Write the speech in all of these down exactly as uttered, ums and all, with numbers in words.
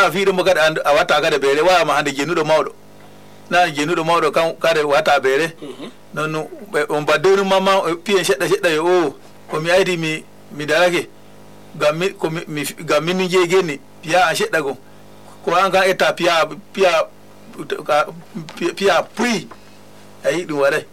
wa fi dum kada a wata kada bere wa ma hande genudo mawdo na genudo mawdo kan kada wata bere non on badonu mama piyen sedda sedda yo o ko mi aydi mi mi darake gammi ko mi gammi ni jegeni piya a sedda go ko an ga eta piya piya piya pui ay dum ware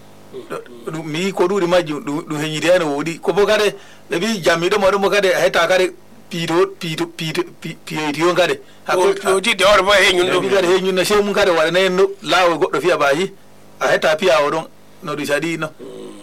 mi ko dudi majju du henyide an wodi ko bo kade be bi jammi do mo kade heta kade pito pito pito pito kade hakko piti de or bo henyun do kade henyun na sey mun kade wala nen lawo goddo fiya bayi a heta piya o don no di sadi no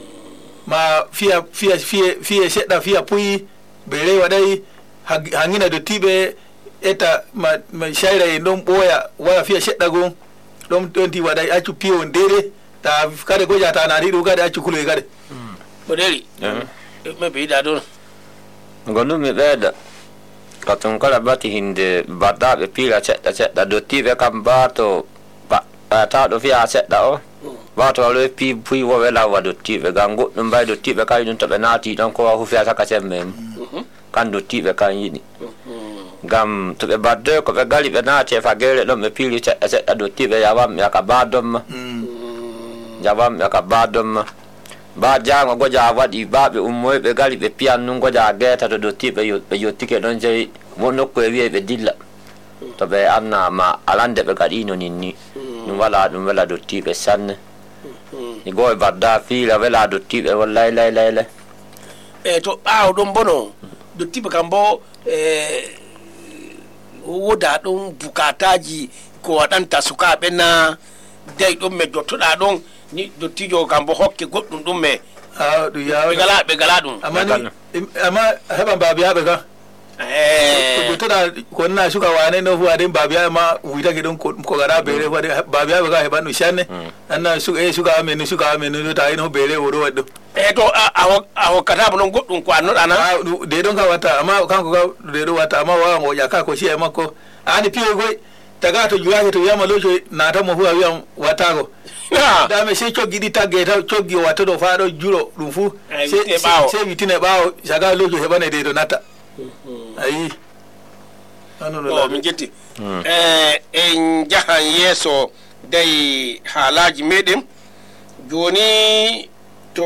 ma fiya fiya fiya fiya sedda fiya pui bere wadai hangina do tibe eta ma ma shaira e don boya wala fiya sedda go don tonti wadai acu piyo ndere ta kade ko jata na ri do kade acu kulo kade boderi me be da don ngonu me beda katun kala bati hinde badda be pila sedda sedda do tibe kambato ba ta do fiya sedda o wato lo pi pui wo wela wa do tibe gango dum bay do tibe kay dum to be nati don ko hu fiya saka semmem kan do tibe kan yini gam to be badde ko be gali be nati fa gele do me pili sedda sedda do tibe ya wam ya ka badom jawam ya ka badom ba jango goja wadi babe ummoy be gali be piannu goja geta to do tibe yo be yo tike don jey wonno ko wi be dilla to be anna ma alande be gadi no ninni dum wala dum wala do tibe sanne ni goy badda fila wala do tibe wallahi lay lay lay e to baaw dum bono do tibe kambo e woda dum bukataji ko wadanta suka be na dai dum me jottuda don ni do tijo kambo hokke goddum dum me ha du ya be gala be gala dum amma ni amma heba babiya be ka eh to da ko na shuka wane no huwa den babiya ma wita gidon ko ko gara bere huwa babiya be ka heba no shanne anna shuka eh shuka me no shuka me no ta ino bere woro waddo eh to awo awo kata bon goddum ko anno dana de don ka wata amma kan ko de do wata amma wa mo ya ka ko shi mako ani piyo goy taga to juwa to yama lojo na ta mo huwa wiam wata go da me se chogi di tagge ta chogi wato do faado juro dum fu se se vitine bawo saga lojo hebane de do nata ayi anu no mi jetti eh en jahan yeso dai halaji medem joni to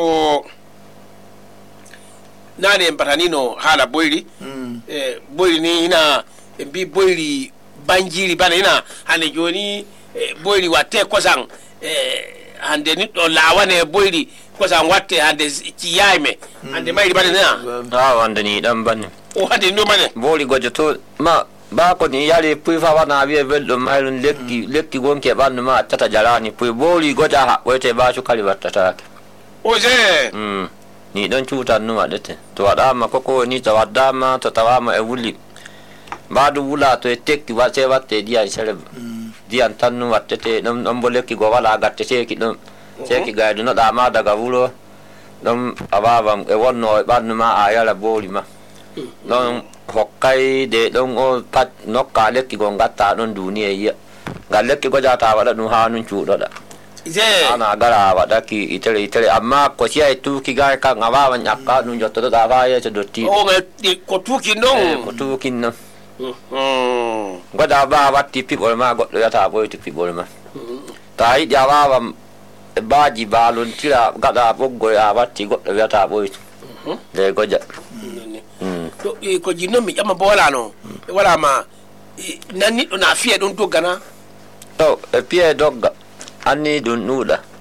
nane mbatanino hala boyri eh boyri ni ina bi boyri banjiri bana ina hane joni boyri watte kosan eh hande ni do lawane boyri ko san watte hande ci yayme hande mayri bane na ah wande ni dan bane o hande no mane boli gojoto ma ba ko ni yale pui fa wana bi beldo mailun lekki lekki gonke bandu ma tata jalani pui boli goja ha wete ba su kali wattata o je mm ni don cuta no wadete to wada ma koko ni to wada ma to tawama e wuli badu wula to e tekki wa se watte dia sele dian tannu wattete dum dum boleki go wala gatte seki dum seki gaydu no da ma daga wulo dum ababam e wonno e bannu ma ayala boli ma don hokkai de don o pat nokka lekki go gatta don duniya ya galekki go jata wada dum hanun cuudo da je ana gara wada ki itele itele amma ko siya tuki ga ka ngawa nyakka dum jotto da ba ya to dotti o ngi ko tuki non ko tuki non hmm goda ba watti pibol ma goddo yata boyti pibol ma tai jawa bam baji balon tira gada boggo ya watti goddo yata boyti de goja to ko jinno mi jama bola no wala ma nanni do na fiye don to gana to e piye dogga anni dun nuda